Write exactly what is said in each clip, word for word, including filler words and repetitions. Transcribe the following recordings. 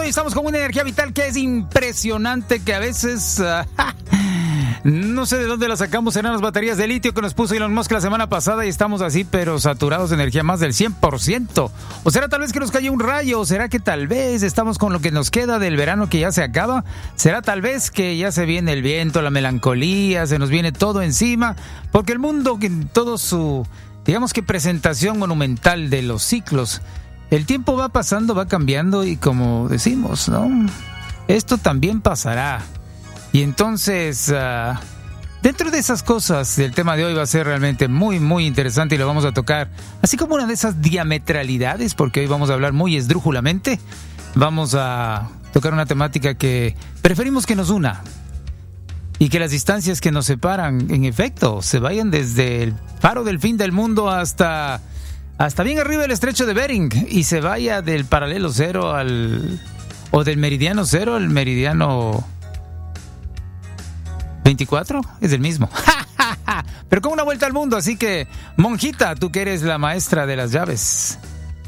hoy estamos con una energía vital que es impresionante, que a veces uh, no sé de dónde la sacamos. Serán las baterías de litio que nos puso Elon Musk la semana pasada y estamos así, pero saturados de energía más del cien por ciento. ¿O será tal vez que nos cayó un rayo? ¿O será que tal vez estamos con lo que nos queda del verano que ya se acaba? ¿Será tal vez que ya se viene el viento, la melancolía, se nos viene todo encima? Porque el mundo, en todo su, digamos que presentación monumental de los ciclos, el tiempo va pasando, va cambiando y como decimos, ¿no? Esto también pasará. Y entonces, uh, dentro de esas cosas, el tema de hoy va a ser realmente muy, muy interesante y lo vamos a tocar, así como una de esas diametralidades, porque hoy vamos a hablar muy esdrújulamente. Vamos a tocar una temática que preferimos que nos una y que las distancias que nos separan, en efecto, se vayan desde el faro del fin del mundo hasta... hasta bien arriba del estrecho de Bering y se vaya del paralelo cero al... o del meridiano cero al meridiano veinticuatro, es el mismo. Pero con una vuelta al mundo, así que, monjita, tú que eres la maestra de las llaves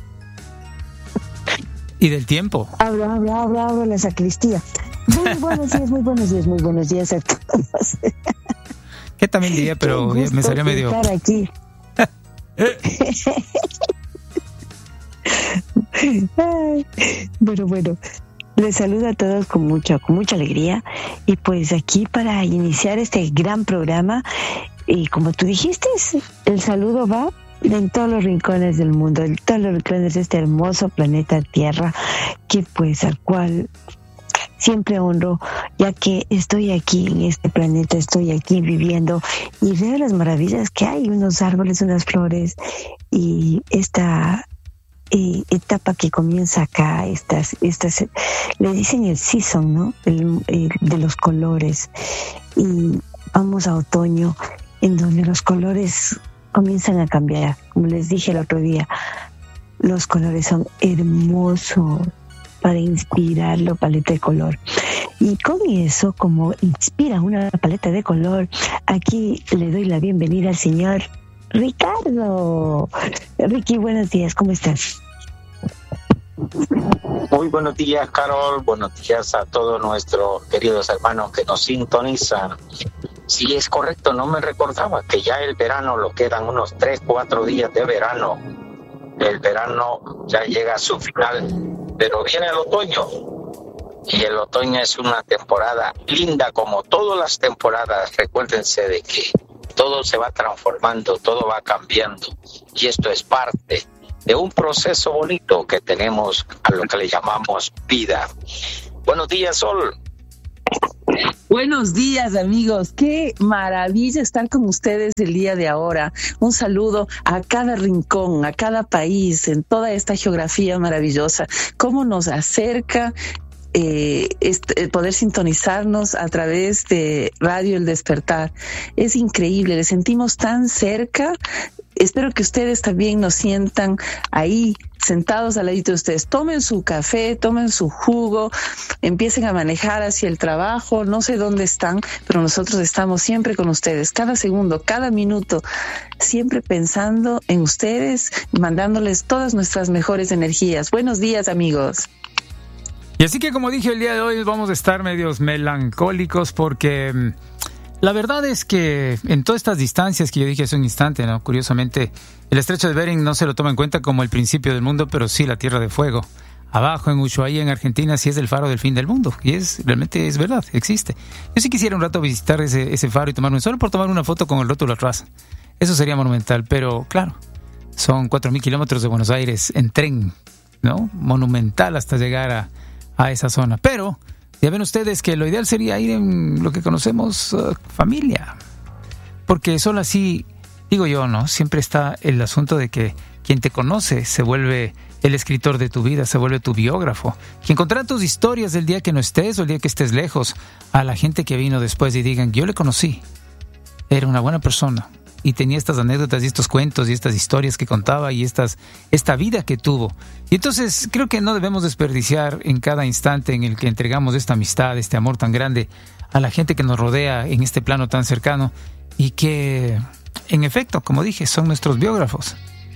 y del tiempo. Abro, abro, abro, abro la sacristía. Muy buenos días, muy buenos días, muy buenos días a todos. ¿Qué también diría? Pero me salió medio... estar aquí. Bueno, bueno, les saludo a todos con mucha, con mucha alegría y pues aquí para iniciar este gran programa y como tú dijiste, el saludo va en todos los rincones del mundo, en todos los rincones de este hermoso planeta Tierra que pues al cual siempre honro, ya que estoy aquí en este planeta, estoy aquí viviendo y veo las maravillas que hay, unos árboles, unas flores y esta eh, etapa que comienza acá, estas, estas, le dicen el season, ¿no? El, el, de los colores y vamos a otoño, en donde los colores comienzan a cambiar. Como les dije el otro día, los colores son hermosos para inspirar la paleta de color. Y con eso, como inspira una paleta de color, aquí le doy la bienvenida al señor Ricardo. Ricky, buenos días, ¿cómo estás? Muy buenos días, Carol. Buenos días a todos nuestros queridos hermanos que nos sintonizan. Sí, es correcto, no me recordaba que ya el verano, lo quedan unos tres, cuatro días de verano. El verano ya llega a su final, pero viene el otoño. Y el otoño es una temporada linda como todas las temporadas. Recuérdense de que todo se va transformando, todo va cambiando. Y esto es parte de un proceso bonito que tenemos a lo que le llamamos vida. Buenos días, Sol. Buenos días, amigos. Qué maravilla estar con ustedes el día de ahora. Un saludo a cada rincón, a cada país, en toda esta geografía maravillosa. Cómo nos acerca eh, este, poder sintonizarnos a través de Radio El Despertar. Es increíble, le sentimos tan cerca. Espero que ustedes también nos sientan ahí, sentados al ladito de ustedes. Tomen su café, tomen su jugo, empiecen a manejar hacia el trabajo. No sé dónde están, pero nosotros estamos siempre con ustedes, cada segundo, cada minuto, siempre pensando en ustedes, mandándoles todas nuestras mejores energías. Buenos días, amigos. Y así que, como dije, el día de hoy vamos a estar medios melancólicos porque... la verdad es que en todas estas distancias que yo dije hace un instante, ¿no? Curiosamente, el estrecho de Bering no se lo toma en cuenta como el principio del mundo, pero sí la Tierra de Fuego. Abajo en Ushuaia, en Argentina, sí es el faro del fin del mundo. Y es realmente es verdad, existe. Yo sí quisiera un rato visitar ese, ese faro y tomarme, solo por tomar una foto con el rótulo atrás. Eso sería monumental, pero claro, son cuatro mil kilómetros de Buenos Aires en tren, ¿no? Monumental hasta llegar a, a esa zona. Pero... ya ven ustedes que lo ideal sería ir en lo que conocemos uh, familia. Porque solo así, digo yo, ¿no? Siempre está el asunto de que quien te conoce se vuelve el escritor de tu vida, se vuelve tu biógrafo. Quien contará tus historias del día que no estés o el día que estés lejos a la gente que vino después y digan, yo le conocí, era una buena persona y tenía estas anécdotas y estos cuentos y estas historias que contaba y estas, esta vida que tuvo. Y entonces creo que no debemos desperdiciar en cada instante en el que entregamos esta amistad, este amor tan grande a la gente que nos rodea en este plano tan cercano y que, en efecto, como dije, son nuestros biógrafos.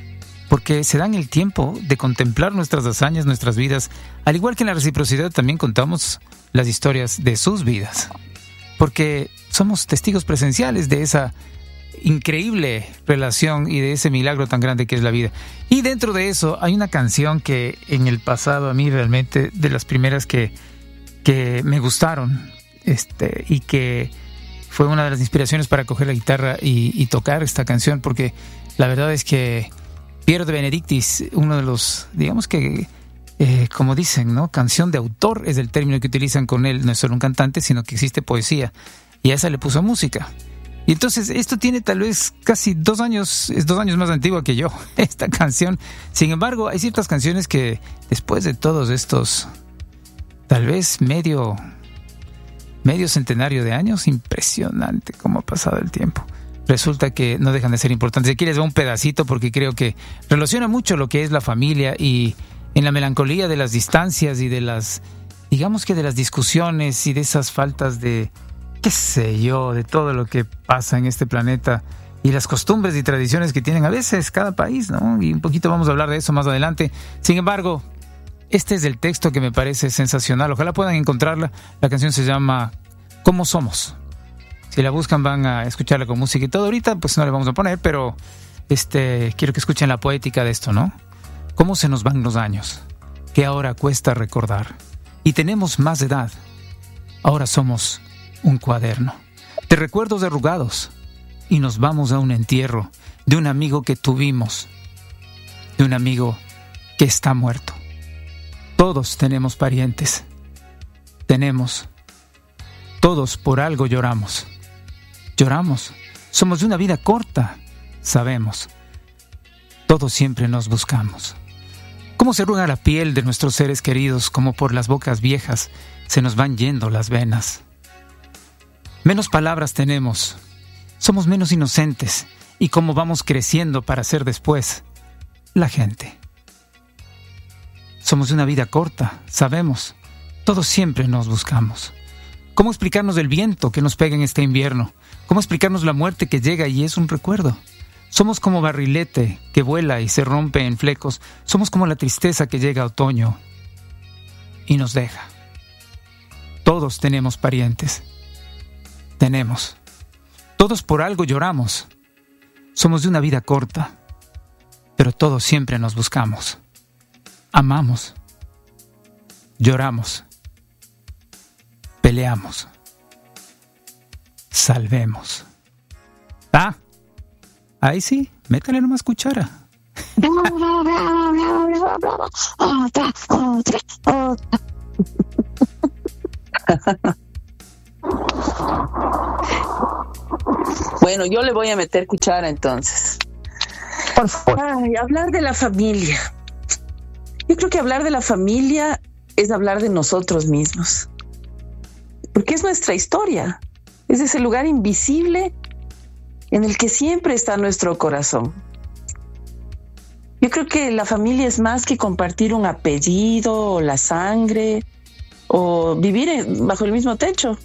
porque se dan el tiempo de contemplar nuestras hazañas, nuestras vidas, al igual que en la reciprocidad también contamos las historias de sus vidas, porque somos testigos presenciales de esa increíble relación y de ese milagro tan grande que es la vida. Y dentro de eso hay una canción que en el pasado a mí realmente de las primeras que, que me gustaron, este, y que fue una de las inspiraciones para coger la guitarra y, y tocar esta canción, porque la verdad es que Piero de Benedictis, uno de los, digamos que, eh, como dicen, ¿no? Canción de autor es el término que utilizan con él, no es solo un cantante, sino que existe poesía, y a esa le puso música. Y entonces esto tiene tal vez casi dos años, es dos años más antigua que yo, esta canción. Sin embargo, hay ciertas canciones que después de todos estos, tal vez medio, medio centenario de años, impresionante cómo ha pasado el tiempo. Resulta que no dejan de ser importantes. Aquí les veo un pedacito porque creo que relaciona mucho lo que es la familia y en la melancolía de las distancias y de las, digamos que de las discusiones y de esas faltas de, qué sé yo, de todo lo que pasa en este planeta y las costumbres y tradiciones que tienen a veces cada país, ¿no? Y un poquito vamos a hablar de eso más adelante. Sin embargo, este es el texto que me parece sensacional. Ojalá puedan encontrarla. La canción se llama ¿Cómo somos? Si la buscan van a escucharla con música y todo. Ahorita pues no le vamos a poner, pero este quiero que escuchen la poética de esto, ¿no? ¿Cómo se nos van los años? Que ahora cuesta recordar. Y tenemos más edad. Ahora somos un cuaderno de recuerdos arrugados y nos vamos a un entierro de un amigo que tuvimos, de un amigo que está muerto. Todos tenemos parientes. Tenemos. Todos por algo lloramos. Lloramos. Somos de una vida corta. Sabemos. Todos siempre nos buscamos. Cómo se arruga la piel de nuestros seres queridos, como por las bocas viejas se nos van yendo las venas. Menos palabras tenemos, somos menos inocentes y cómo vamos creciendo para ser después la gente. Somos de una vida corta, sabemos, todos siempre nos buscamos. ¿Cómo explicarnos el viento que nos pega en este invierno? ¿Cómo explicarnos la muerte que llega y es un recuerdo? Somos como barrilete que vuela y se rompe en flecos, somos como la tristeza que llega a otoño y nos deja. Todos tenemos parientes. Tenemos. Todos por algo lloramos. Somos de una vida corta, pero todos siempre nos buscamos. Amamos. Lloramos. Peleamos. Salvemos. Ah, ahí sí, métale nomás cuchara. Otra, otra, otra. Bueno, yo le voy a meter cuchara entonces. Por favor. Ay, hablar de la familia. Yo creo que hablar de la familia es hablar de nosotros mismos. Porque es nuestra historia. Es ese lugar invisible en el que siempre está nuestro corazón. Yo creo que la familia es más que compartir un apellido o la sangre o vivir en, bajo el mismo techo.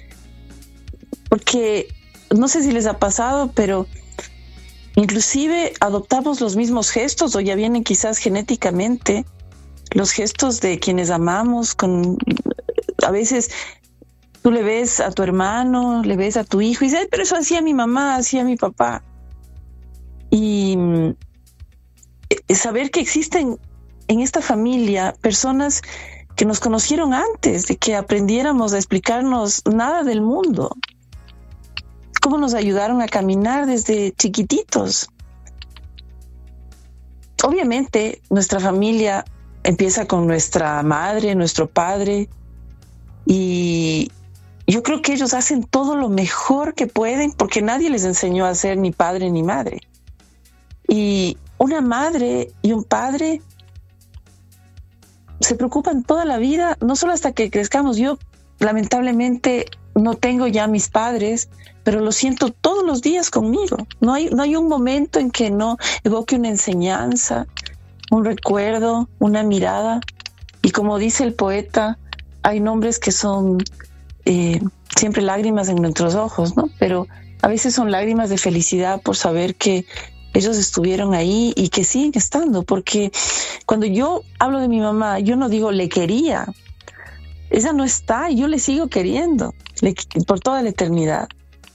Porque no sé si les ha pasado, pero inclusive adoptamos los mismos gestos o ya vienen quizás genéticamente los gestos de quienes amamos. Con, a veces tú le ves a tu hermano, le ves a tu hijo y dices, ay, pero eso hacía mi mamá, hacía mi papá. Y saber que existen en esta familia personas que nos conocieron antes de que aprendiéramos a explicarnos nada del mundo. Cómo nos ayudaron a caminar desde chiquititos. Obviamente, nuestra familia empieza con nuestra madre, nuestro padre, y yo creo que ellos hacen todo lo mejor que pueden porque nadie les enseñó a ser ni padre ni madre. Y una madre y un padre se preocupan toda la vida, no solo hasta que crezcamos. Yo, lamentablemente, no tengo ya mis padres, pero lo siento todos los días conmigo. No hay, no hay un momento en que no evoque una enseñanza, un recuerdo, una mirada. Y como dice el poeta, hay nombres que son eh, siempre lágrimas en nuestros ojos, ¿no? Pero a veces son lágrimas de felicidad por saber que ellos estuvieron ahí y que siguen estando, porque cuando yo hablo de mi mamá, yo no digo le quería, ella no está, yo le sigo queriendo le, por toda la eternidad.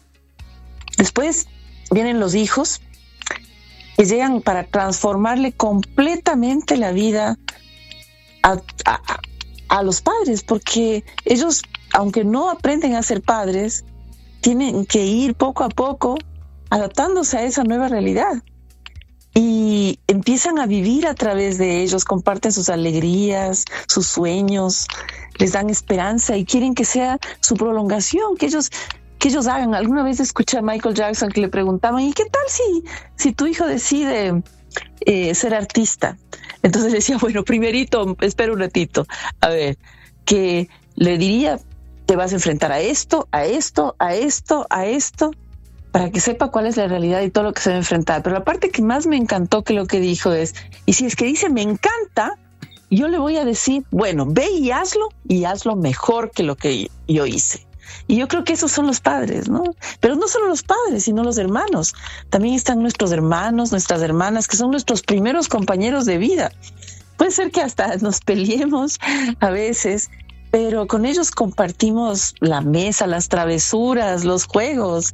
Después vienen los hijos que llegan para transformarle completamente la vida a, a, a los padres, porque ellos, aunque no aprenden a ser padres, tienen que ir poco a poco adaptándose a esa nueva realidad y empiezan a vivir a través de ellos, comparten sus alegrías, sus sueños, les dan esperanza y quieren que sea su prolongación, que ellos que ellos hagan. Alguna vez escuché a Michael Jackson que le preguntaban, ¿y qué tal si, si tu hijo decide eh, ser artista? Entonces decía, bueno, primerito, espera un ratito, a ver, que le diría, te vas a enfrentar a esto, a esto, a esto, a esto, para que sepa cuál es la realidad y todo lo que se va a enfrentar. Pero la parte que más me encantó que lo que dijo es, y si es que dice me encanta, yo le voy a decir, bueno, ve y hazlo, y hazlo mejor que lo que yo hice. Y yo creo que esos son los padres, ¿no? Pero no solo los padres, sino los hermanos. También están nuestros hermanos, nuestras hermanas, que son nuestros primeros compañeros de vida. Puede ser que hasta nos peleemos a veces, pero con ellos compartimos la mesa, las travesuras, los juegos.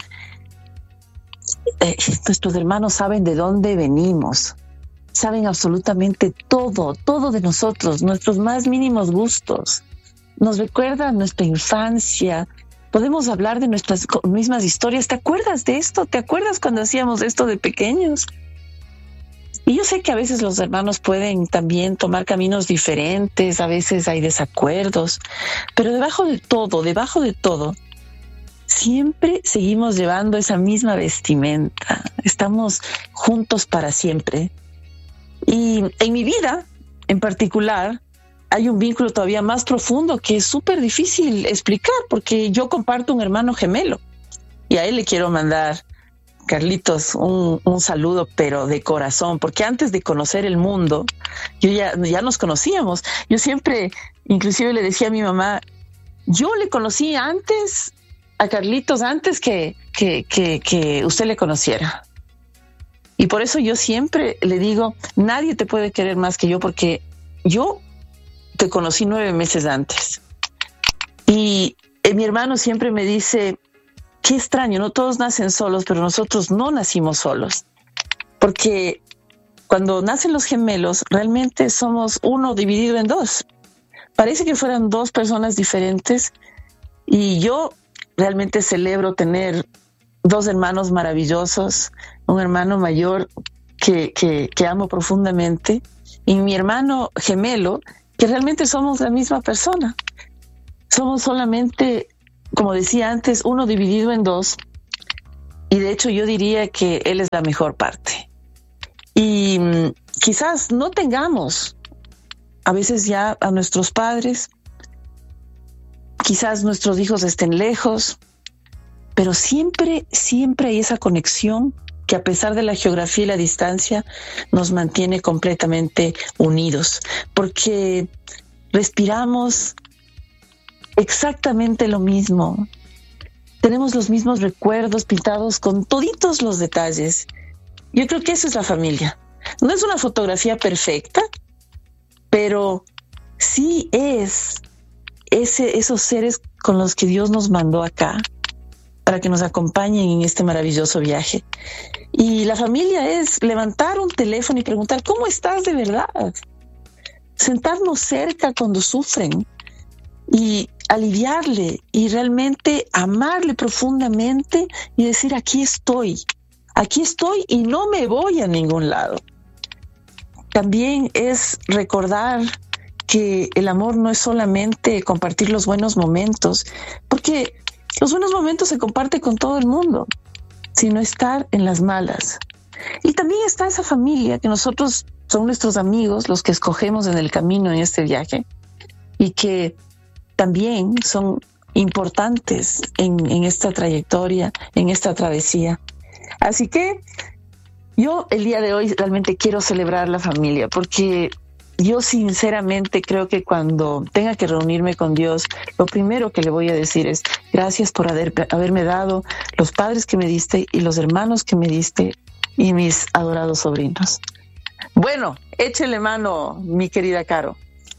Eh, nuestros hermanos saben de dónde venimos, saben absolutamente todo, todo de nosotros, nuestros más mínimos gustos. Nos recuerdan nuestra infancia. Podemos hablar de nuestras mismas historias. ¿Te acuerdas de esto? ¿Te acuerdas cuando hacíamos esto de pequeños? Y yo sé que a veces los hermanos pueden también tomar caminos diferentes, a veces hay desacuerdos, pero debajo de todo, debajo de todo, siempre seguimos llevando esa misma vestimenta. Estamos juntos para siempre. Y en mi vida, en particular, hay un vínculo todavía más profundo que es súper difícil explicar, porque yo comparto un hermano gemelo y a él le quiero mandar, Carlitos, un, un saludo, pero de corazón, porque antes de conocer el mundo, yo ya, ya nos conocíamos. Yo siempre, inclusive le decía a mi mamá, yo le conocí antes a Carlitos, antes que, que, que, que usted le conociera. Y por eso yo siempre le digo, nadie te puede querer más que yo, porque yo te conocí nueve meses antes. Y eh, mi hermano siempre me dice, qué extraño, no todos nacen solos, pero nosotros no nacimos solos. Porque cuando nacen los gemelos, realmente somos uno dividido en dos. Parece que fueran dos personas diferentes. Y yo realmente celebro tener dos hermanos maravillosos, un hermano mayor que, que, que amo profundamente, y mi hermano gemelo, que realmente somos la misma persona. Somos solamente, como decía antes, uno dividido en dos. Y de hecho yo diría que él es la mejor parte. Y mmm, quizás no tengamos a veces ya a nuestros padres, quizás nuestros hijos estén lejos, pero siempre, siempre hay esa conexión que a pesar de la geografía y la distancia nos mantiene completamente unidos, porque respiramos exactamente lo mismo, tenemos los mismos recuerdos pintados con toditos los detalles. Yo creo que eso es la familia. No es una fotografía perfecta, pero sí es ese, esos seres con los que Dios nos mandó acá para que nos acompañen en este maravilloso viaje. Y la familia es levantar un teléfono y preguntar, ¿cómo estás de verdad? Sentarnos cerca cuando sufren y aliviarle y realmente amarle profundamente y decir, aquí estoy, aquí estoy y no me voy a ningún lado. También es recordar que el amor no es solamente compartir los buenos momentos, porque los buenos momentos se comparten con todo el mundo, sino estar en las malas. Y también está esa familia que nosotros son nuestros amigos, los que escogemos en el camino en este viaje, y que también son importantes en, en esta trayectoria, en esta travesía. Así que yo el día de hoy realmente quiero celebrar la familia, porque yo sinceramente creo que cuando tenga que reunirme con Dios, lo primero que le voy a decir es gracias por haber, haberme dado los padres que me diste y los hermanos que me diste y mis adorados sobrinos. Bueno, échele mano, mi querida Caro.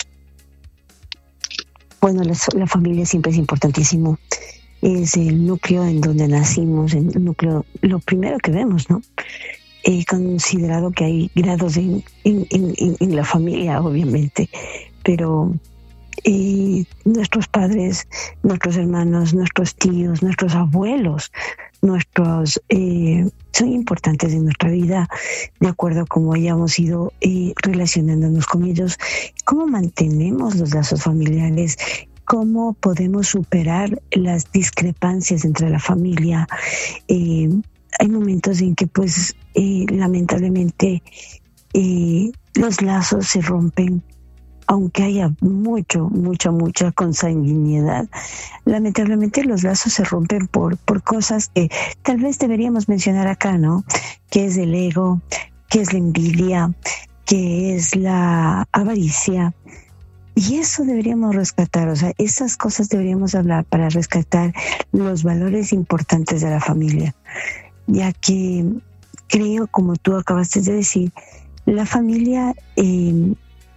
Bueno, la, la familia siempre es importantísimo. Es el núcleo en donde nacimos, el núcleo, lo primero que vemos, ¿no? He considerado que hay grados en, en, en, en la familia, obviamente, pero eh, nuestros padres, nuestros hermanos, nuestros tíos, nuestros abuelos, nuestros eh, son importantes en nuestra vida, de acuerdo a cómo hayamos ido eh, relacionándonos con ellos, cómo mantenemos los lazos familiares, cómo podemos superar las discrepancias entre la familia. Eh, hay momentos en que, pues, eh, lamentablemente, eh, los lazos se rompen, aunque haya mucho, mucha, mucha consanguinidad. Lamentablemente los lazos se rompen por, por cosas que tal vez deberíamos mencionar acá, ¿no? Que es el ego, que es la envidia, que es la avaricia. Y eso deberíamos rescatar, o sea, esas cosas deberíamos hablar para rescatar los valores importantes de la familia, ya que creo, como tú acabaste de decir, la familia eh,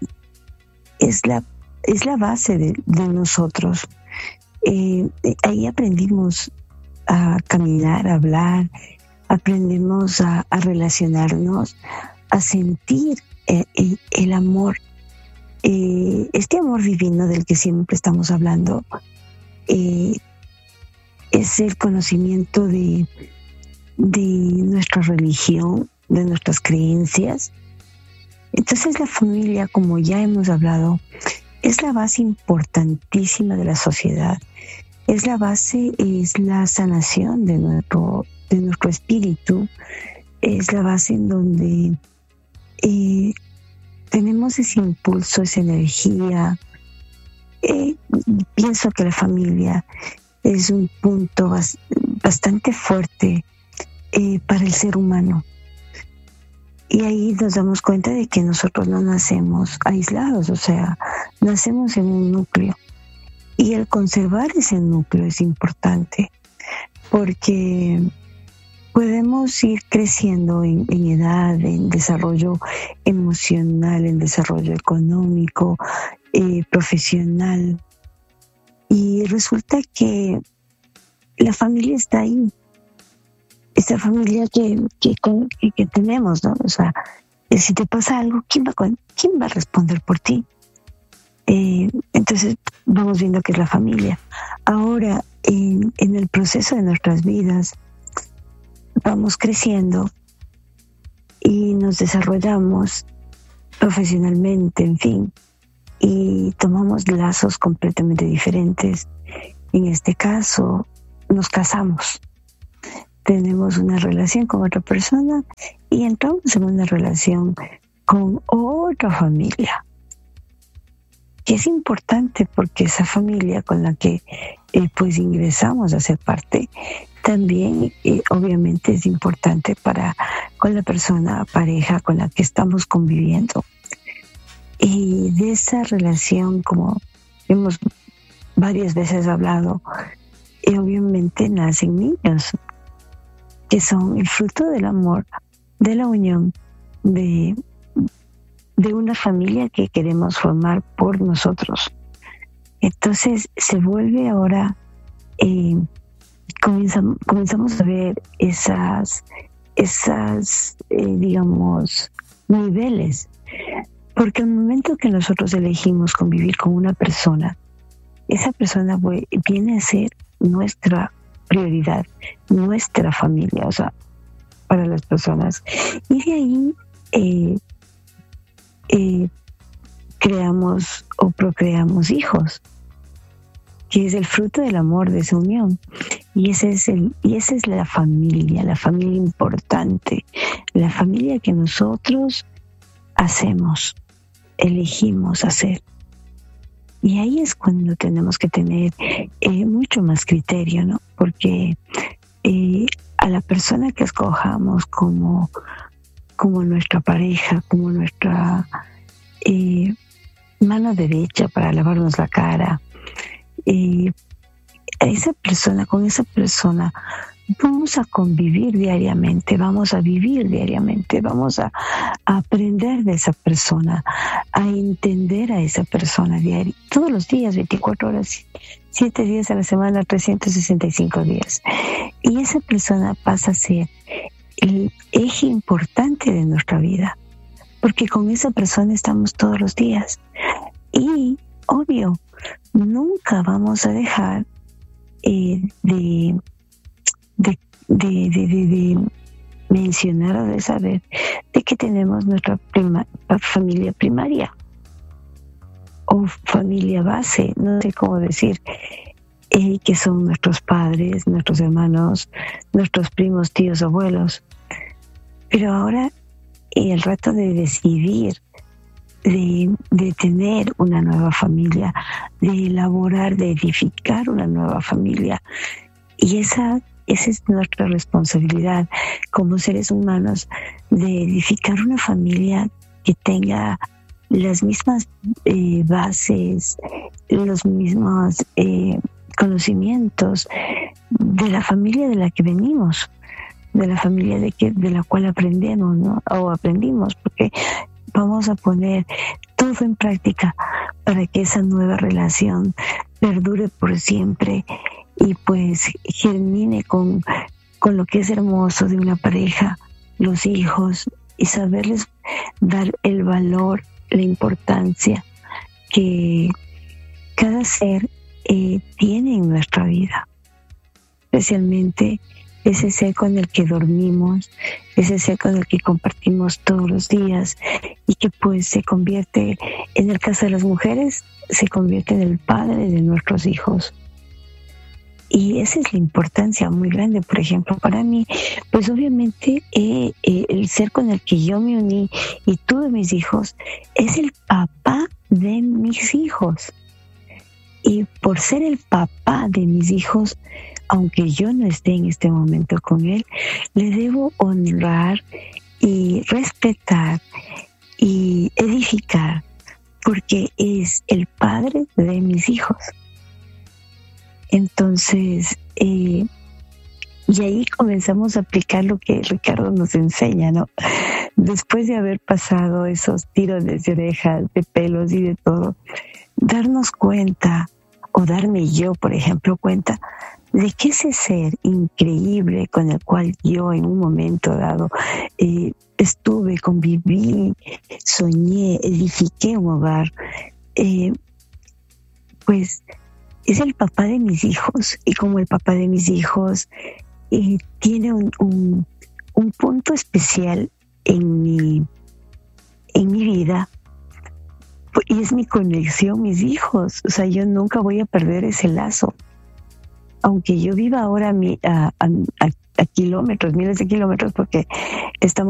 es la es la base de, de nosotros. Eh, ahí aprendimos a caminar, a hablar, aprendemos a, a relacionarnos, a sentir eh, el, el amor. Eh, este amor divino del que siempre estamos hablando eh, es el conocimiento de, de nuestra religión, de nuestras creencias. Entonces la familia, como ya hemos hablado, es la base importantísima de la sociedad. Es la base, es la sanación de nuestro, de nuestro espíritu. Es la base en donde eh, tenemos ese impulso, esa energía. Eh, pienso que la familia es un punto bas- bastante fuerte eh, para el ser humano. Y ahí nos damos cuenta de que nosotros no nacemos aislados, o sea, nacemos en un núcleo. Y el conservar ese núcleo es importante, porque podemos ir creciendo en, en edad, en desarrollo emocional, en desarrollo económico, eh, profesional. Y resulta que la familia está ahí. Esta familia que, que, que, que tenemos, ¿no? O sea, si te pasa algo, ¿quién va, quién va a responder por ti? Eh, entonces vamos viendo que es la familia. Ahora, en, en el proceso de nuestras vidas, vamos creciendo y nos desarrollamos profesionalmente, en fin, y tomamos lazos completamente diferentes. En este caso, nos casamos. Tenemos una relación con otra persona y entramos en una relación con otra familia, que es importante porque esa familia con la que eh, pues ingresamos a ser parte también eh, obviamente es importante para con la persona, pareja con la que estamos conviviendo. Y de esa relación, como hemos varias veces hablado, eh, obviamente nacen niños que son el fruto del amor, de la unión, de, de una familia que queremos formar por nosotros. Entonces se vuelve ahora, eh, comenzamos, comenzamos a ver esas, esas eh, digamos, niveles, porque al momento que nosotros elegimos convivir con una persona, esa persona viene a ser nuestra prioridad, nuestra familia, o sea, para las personas. Y de ahí eh, eh, creamos o procreamos hijos, que es el fruto del amor de esa unión. Y ese es el, y esa es la familia, la familia importante, la familia que nosotros hacemos, elegimos hacer. Y ahí es cuando tenemos que tener eh, mucho más criterio, ¿no? Porque eh, a la persona que escojamos como, como nuestra pareja, como nuestra eh, mano derecha para lavarnos la cara, eh, a esa persona, con esa persona vamos a convivir diariamente, vamos a vivir diariamente, vamos a, a aprender de esa persona, a entender a esa persona diario, todos los días, veinticuatro horas, siete días a la semana, trescientos sesenta y cinco días. Y esa persona pasa a ser el eje importante de nuestra vida, porque con esa persona estamos todos los días. Y, obvio, nunca vamos a dejar eh, de... De, de, de, de, de mencionar o de saber de que tenemos nuestra prima, familia primaria o familia base, no sé cómo decir, eh, que son nuestros padres, nuestros hermanos, nuestros primos, tíos, abuelos. Pero ahora eh, el reto de decidir, de, de tener una nueva familia, de elaborar, de edificar una nueva familia, y esa Esa es nuestra responsabilidad como seres humanos, de edificar una familia que tenga las mismas eh, bases, los mismos eh, conocimientos de la familia de la que venimos, de la familia de, que, de la cual aprendemos, ¿no? O aprendimos, porque vamos a poner todo en práctica para que esa nueva relación perdure por siempre y pues germine con, con lo que es hermoso de una pareja, los hijos, y saberles dar el valor, la importancia que cada ser eh, tiene en nuestra vida, especialmente ese ser con el que dormimos, ese ser con el que compartimos todos los días y que pues se convierte, en el caso de las mujeres, se convierte en el padre de nuestros hijos. Y esa es la importancia muy grande, por ejemplo, para mí, pues obviamente eh, eh, el ser con el que yo me uní y tuve mis hijos es el papá de mis hijos. Y por ser el papá de mis hijos, aunque yo no esté en este momento con él, le debo honrar y respetar y edificar, porque es el padre de mis hijos. Entonces, eh, y ahí comenzamos a aplicar lo que Ricardo nos enseña, ¿no? Después de haber pasado esos tiros de orejas, de pelos y de todo, darnos cuenta, o darme yo, por ejemplo, cuenta de que ese ser increíble con el cual yo en un momento dado eh, estuve, conviví, soñé, edifiqué un hogar, eh, pues es el papá de mis hijos, y como el papá de mis hijos eh, tiene un, un, un punto especial en mi, en mi vida, y es mi conexión, mis hijos. O sea, yo nunca voy a perder ese lazo. Aunque yo viva ahora a, a, a, a kilómetros, miles de kilómetros, porque estamos